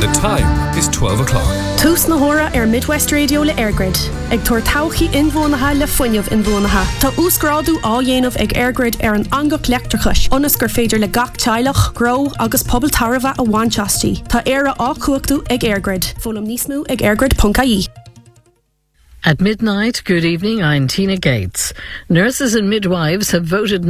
The time is 12 o'clock. Tús na hora Midwest Radio le Airgrid. Ag tuair tauchaí inmhónatha le fuinneamh inmhónatha. Tá úsgráadú á dhéanamh ag Airgrid an angach leachtrachais. Ionas gur féidir le gach teilech, gro agus pobl tarbha a bhainteastí. Tá éire á cuachtú ag Airgrid. Fólam níos mú ag airgrid.ie. At midnight, good evening, I'm Tina Gates. Nurses and midwives have voted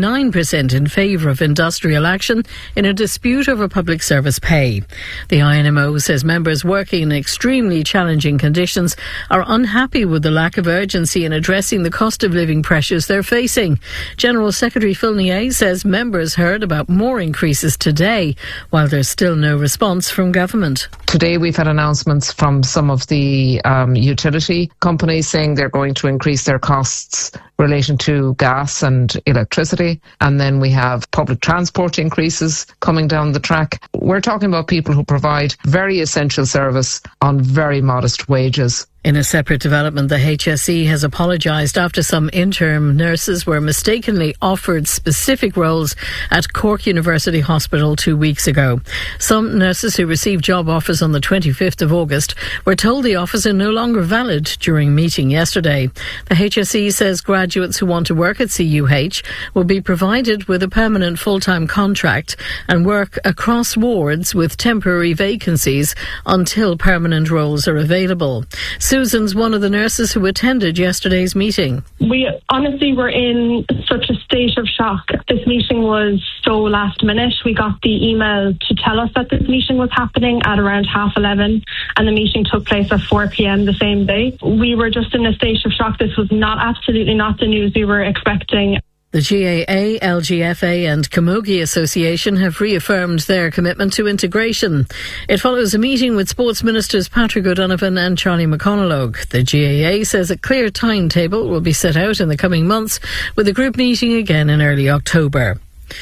99% in favour of industrial action in a dispute over public service pay. The INMO says members working in extremely challenging conditions are unhappy with the lack of urgency in addressing the cost of living pressures they're facing. General Secretary Phil Nier says members heard about more increases today, while there's still no response from government. Today we've had announcements from some of the utility companies saying they're going to increase their costs relation to gas and electricity. And then we have public transport increases coming down the track. We're talking about people who provide very essential service on very modest wages. In a separate development, the HSE has apologised after some interim nurses were mistakenly offered specific roles at Cork University Hospital 2 weeks ago. Some nurses who received job offers on the 25th of August were told the offers are no longer valid during meeting yesterday. The HSE says graduates who want to work at CUH will be provided with a permanent full-time contract and work across wards with temporary vacancies until permanent roles are available. Susan's one of the nurses who attended yesterday's meeting. We honestly were in such a state of shock. This meeting was so last minute. We got the email to tell us that this meeting was happening at around 11:30 and the meeting took place at 4 p.m. the same day. We were just in a state of shock. This was absolutely not the news we were expecting. The GAA, LGFA and Camogie Association have reaffirmed their commitment to integration. It follows a meeting with Sports Ministers Patrick O'Donovan and Charlie McConalogue. The GAA says a clear timetable will be set out in the coming months, with the group meeting again in early October.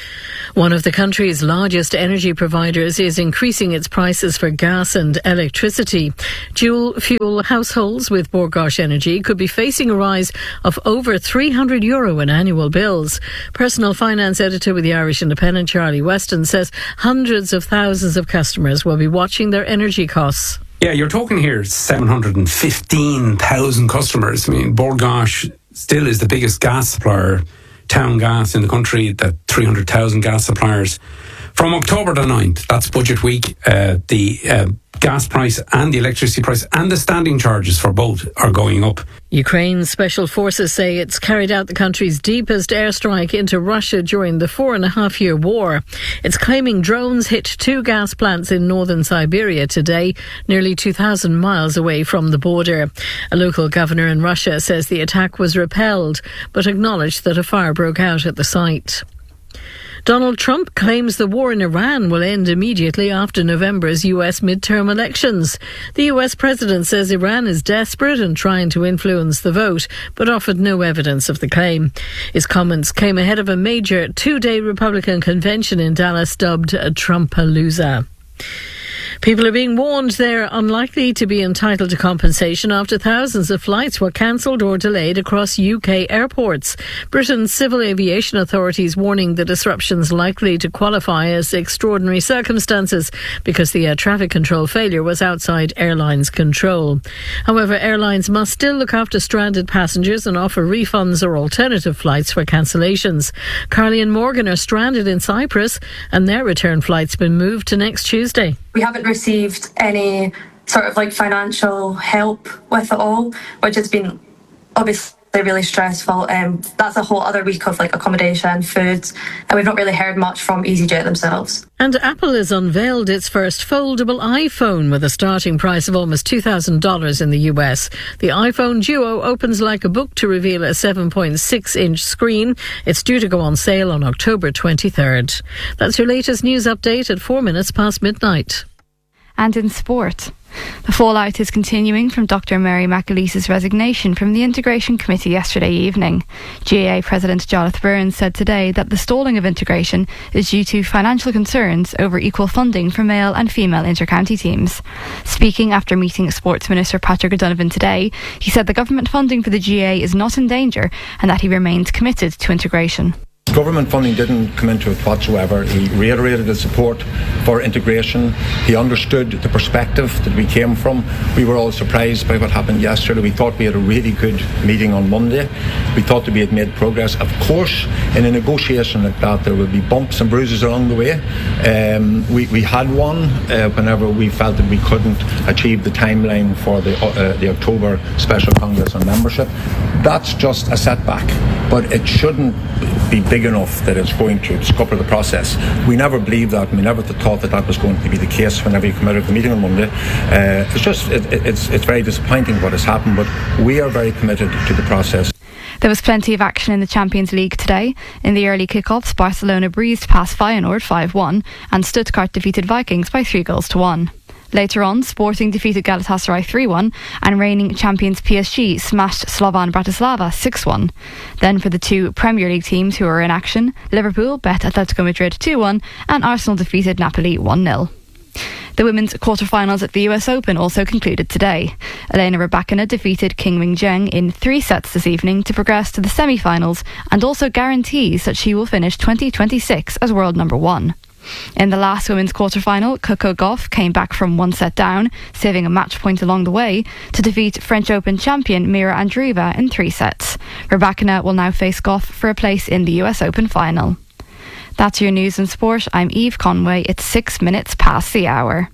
One of the country's largest energy providers is increasing its prices for gas and electricity. Dual fuel households with Bord Gáis Energy could be facing a rise of over €300 in annual bills. Personal finance editor with the Irish Independent, Charlie Weston, says hundreds of thousands of customers will be watching their energy costs. Yeah, you're talking here 715,000 customers. I mean, Bord Gáis still is the biggest gas supplier, town gas in the country, that 300,000 gas suppliers. From October the 9th, that's budget week, the gas price and the electricity price and the standing charges for both are going up. Ukraine's special forces say it's carried out the country's deepest airstrike into Russia during the 4.5-year war. It's claiming drones hit 2 gas plants in northern Siberia today, nearly 2,000 miles away from the border. A local governor in Russia says the attack was repelled, but acknowledged that a fire broke out at the site. Donald Trump claims the war in Iran will end immediately after November's US midterm elections. The US president says Iran is desperate and trying to influence the vote, but offered no evidence of the claim. His comments came ahead of a major 2-day Republican convention in Dallas dubbed Trumpalooza. People are being warned they're unlikely to be entitled to compensation after thousands of flights were cancelled or delayed across UK airports. Britain's civil aviation authorities warning the disruptions likely to qualify as extraordinary circumstances because the air traffic control failure was outside airlines' control. However, airlines must still look after stranded passengers and offer refunds or alternative flights for cancellations. Carly and Morgan are stranded in Cyprus and their return flight's been moved to next Tuesday. We haven't received any sort of financial help with it all, which has been obviously really stressful. That's a whole other week of accommodation, food, and we've not really heard much from EasyJet themselves. And Apple has unveiled its first foldable iPhone with a starting price of almost $2,000 in the US. The iPhone Duo opens like a book to reveal a 7.6-inch screen. It's due to go on sale on October 23rd. That's your latest news update at 4 minutes past midnight. And in sport, the fallout is continuing from Dr Mary McAleese's resignation from the Integration Committee yesterday evening. GAA President Jonathan Burns said today that the stalling of integration is due to financial concerns over equal funding for male and female inter-county teams. Speaking after meeting Sports Minister Patrick O'Donovan today, he said the government funding for the GAA is not in danger and that he remains committed to integration. Government funding didn't come into it whatsoever. He reiterated his support for integration. He understood the perspective that we came from. We were all surprised by what happened yesterday. We thought we had a really good meeting on Monday. We thought that we had made progress. Of course, in a negotiation like that, there will be bumps and bruises along the way. We had one whenever we felt that we couldn't achieve the timeline for the October Special Congress on membership. That's just a setback, but it shouldn't be big enough that it's going to scupper the process. We never believed that, and we never thought that was going to be the case whenever you come out of the meeting on Monday. It's very disappointing what has happened, but we are very committed to the process. There was plenty of action in the Champions League today. In the early kick-offs, Barcelona breezed past Feyenoord 5-1 and Stuttgart defeated Vikings by 3-1. Later on, Sporting defeated Galatasaray 3-1 and reigning champions PSG smashed Slovan Bratislava 6-1. Then for the two Premier League teams who were in action, Liverpool bet Atletico Madrid 2-1 and Arsenal defeated Napoli 1-0. The women's quarter-finals at the US Open also concluded today. Elena Rybakina defeated Qingming Zheng in 3 sets this evening to progress to the semi-finals and also guarantees that she will finish 2026 as world number 1. In the last women's quarter-final, Coco Gauff came back from 1 set down, saving a match point along the way, to defeat French Open champion Mira Andreeva in 3 sets. Rybakina will now face Gauff for a place in the US Open final. That's your news and sport. I'm Eve Conway. It's 6 minutes past the hour.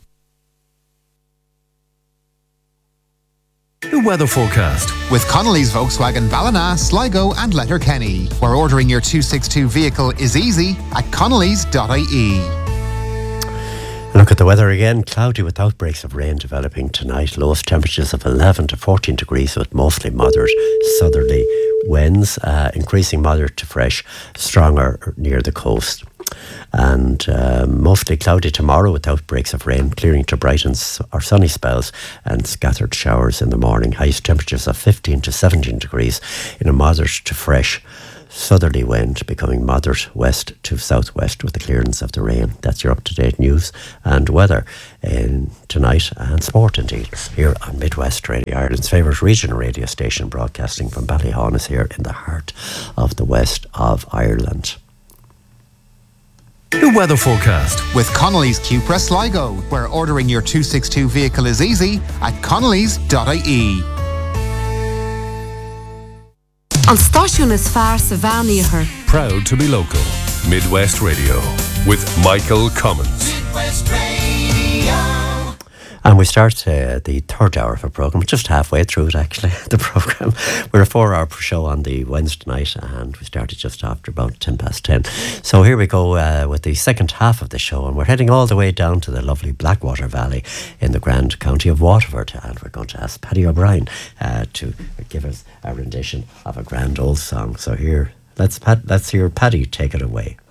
The weather forecast with Connolly's Volkswagen Ballina, Sligo and Letterkenny, where ordering your 262 vehicle is easy at connolly's.ie. Look at the weather again. Cloudy with outbreaks of rain developing tonight. Lowest temperatures of 11 to 14 degrees with mostly moderate southerly winds, increasing moderate to fresh, stronger near the coast. And mostly cloudy tomorrow with outbreaks of rain, clearing to bright or sunny spells and scattered showers in the morning. Highest temperatures of 15 to 17 degrees in a moderate to fresh southerly wind, becoming moderate west to southwest with the clearance of the rain. That's your up-to-date news and weather tonight, and sport indeed, here on Midwest Radio, Ireland's favourite regional radio station, broadcasting from Ballyhaunis here in the heart of the west of Ireland. The weather forecast with Connolly's Cupra Sligo, where ordering your 262 vehicle is easy at connolly's.ie. An stáisiún is fearr sa bheánaíochar. Proud to be local. Midwest Radio with Michael Cummins. Midwest Radio. And we start the third hour of our programme, just halfway through it actually, the programme. We're a 4-hour show on the Wednesday night and we started just after about 10:10. So here we go with the second half of the show, and we're heading all the way down to the lovely Blackwater Valley in the Grand County of Waterford, and we're going to ask Paddy O'Brien to give us a rendition of a grand old song. So here, let's hear Paddy take it away.